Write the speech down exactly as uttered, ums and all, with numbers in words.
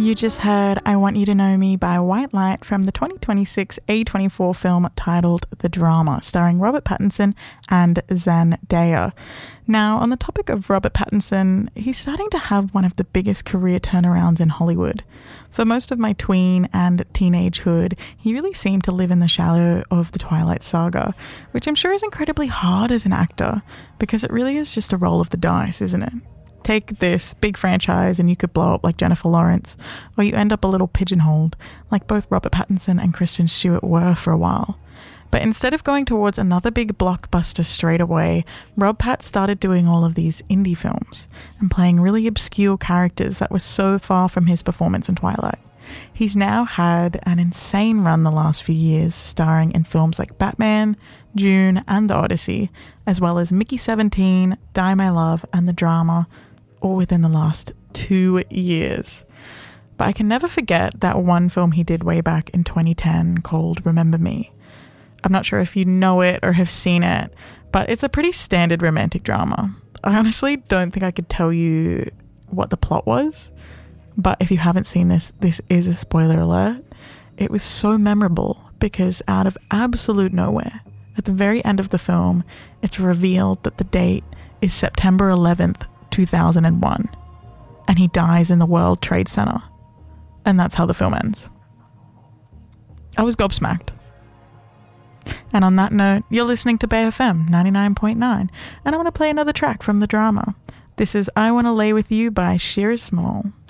You just heard I Want You to Know Me by White Light from the twenty twenty-six A twenty-four film titled The Drama, starring Robert Pattinson and Zendaya. Now, on the topic of Robert Pattinson, he's starting to have one of the biggest career turnarounds in Hollywood. For most of my tween and teenagehood, he really seemed to live in the shadow of the Twilight Saga, which I'm sure is incredibly hard as an actor, because it really is just a roll of the dice, isn't it? Take this big franchise and you could blow up like Jennifer Lawrence, or you end up a little pigeonholed, like both Robert Pattinson and Kristen Stewart were for a while. But instead of going towards another big blockbuster straight away, Rob Pat started doing all of these indie films and playing really obscure characters that were so far from his performance in Twilight. He's now had an insane run the last few years, starring in films like Batman, Dune, and The Odyssey, as well as Mickey seventeen, Die My Love, and The Drama, all within the last two years. But I can never forget that one film he did way back in twenty ten called Remember Me. I'm not sure if you know it or have seen it, but it's a pretty standard romantic drama. I honestly don't think I could tell you what the plot was, but if you haven't seen this, this is a spoiler alert. It was so memorable because out of absolute nowhere, at the very end of the film, it's revealed that the date is September eleventh, two thousand one, and he dies in the World Trade Center. And that's how the film ends. I was gobsmacked. And on that note, you're listening to Bay F M ninety-nine point nine, and I want to play another track from The Drama. This is I Want to Lay With You by Sheer Small.